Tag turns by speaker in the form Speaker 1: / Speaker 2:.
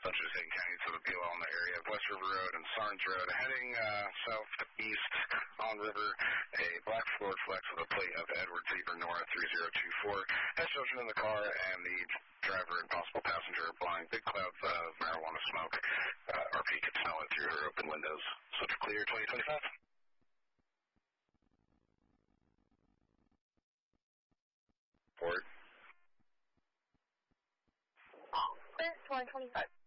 Speaker 1: Just heading county to the BLL in the area of West River Road and Sarnes Road. Heading south to east on River, a black Ford Flex with a plate of Edward Zebra Nora 3024. Has children in the car, and the driver and possible passenger are blowing big clouds of marijuana smoke. RP could smell it through her open windows. Switch clear 2025. Ford.
Speaker 2: Clear 2025.